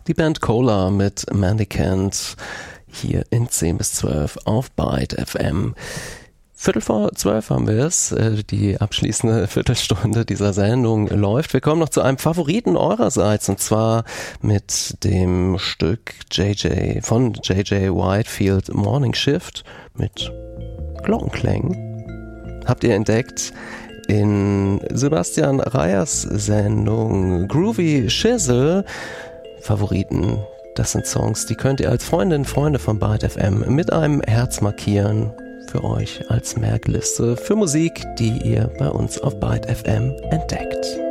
Die Band Cola mit Mendicant hier in 10 bis 12 auf Byte FM. 11:45 haben wir es. Die abschließende Viertelstunde dieser Sendung läuft. Wir kommen noch zu einem Favoriten eurerseits, und zwar mit dem Stück von J.J. Whitefield, Morning Shift mit Glockenklängen. Habt ihr entdeckt in Sebastian Reyers Sendung Groovy Shizzle. Favoriten, das sind Songs, die könnt ihr als Freundinnen und Freunde von Byte FM mit einem Herz markieren. Für euch als Merkliste für Musik, die ihr bei uns auf Byte FM entdeckt.